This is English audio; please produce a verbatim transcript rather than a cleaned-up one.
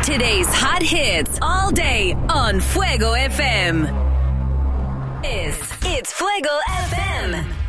Today's hot hits all day on Fuego F M. It's, it's Fuego F M.